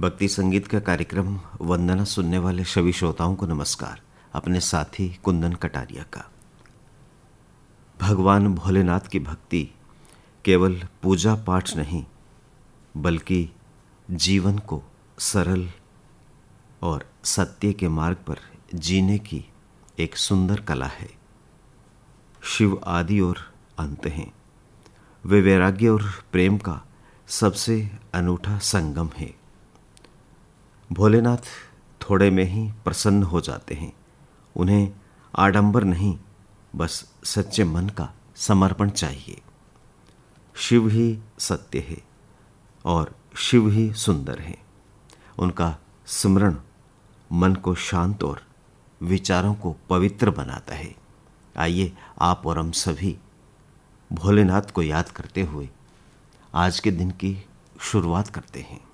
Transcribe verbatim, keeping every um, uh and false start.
भक्ति संगीत का कार्यक्रम वंदना सुनने वाले सभी श्रोताओं को नमस्कार। अपने साथी कुंदन कटारिया का। भगवान भोलेनाथ की भक्ति केवल पूजा पाठ नहीं, बल्कि जीवन को सरल और सत्य के मार्ग पर जीने की एक सुंदर कला है। शिव आदि और अंत हैं। वे वैराग्य और प्रेम का सबसे अनूठा संगम है। भोलेनाथ थोड़े में ही प्रसन्न हो जाते हैं। उन्हें आडंबर नहीं, बस सच्चे मन का समर्पण चाहिए। शिव ही सत्य है और शिव ही सुंदर है। उनका स्मरण मन को शांत और विचारों को पवित्र बनाता है। आइए आप और हम सभी भोलेनाथ को याद करते हुए आज के दिन की शुरुआत करते हैं।